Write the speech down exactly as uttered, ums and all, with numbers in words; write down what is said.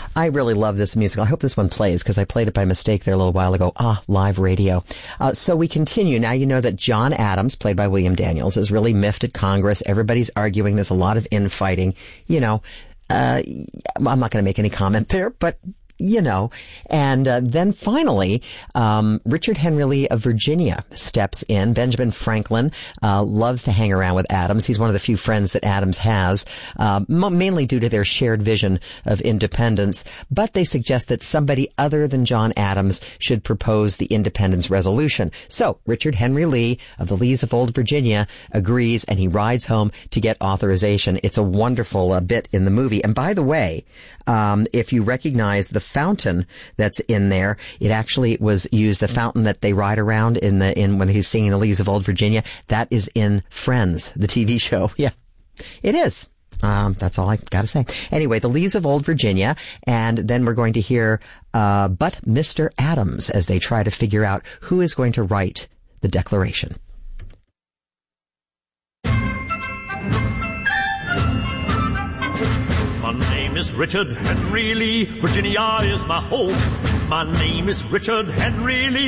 I really love this musical. I hope this one plays because I played it by mistake there a little while ago. Ah, live radio. Uh, so we continue. Now you know that John Adams, played by William Daniels, is really miffed at Congress. Everybody's arguing. There's a lot of infighting. You know, uh, I'm not going to make any comment there, but you know, and uh, then finally, um, Richard Henry Lee of Virginia steps in. Benjamin Franklin uh, loves to hang around with Adams. He's one of the few friends that Adams has, uh, m- mainly due to their shared vision of independence. But they suggest that somebody other than John Adams should propose the Independence Resolution. So Richard Henry Lee of the Lees of Old Virginia agrees, and he rides home to get authorization. It's a wonderful uh, bit in the movie. And by the way, um, if you recognize the fountain that's in there, it actually was used, the fountain that they ride around in the in when he's singing the Lees of Old Virginia, that is in Friends, the T V show. Yeah, it is. Um, that's all I gotta say. Anyway, the Lees of Old Virginia, and then we're going to hear uh But Mister Adams as they try to figure out who is going to write the Declaration. My name is Richard Henry Lee, Virginia is my home. My name is Richard Henry Lee.